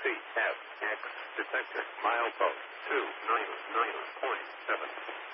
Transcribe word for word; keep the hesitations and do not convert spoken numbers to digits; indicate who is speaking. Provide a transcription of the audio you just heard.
Speaker 1: C F X detector milepost two nine nine point seven.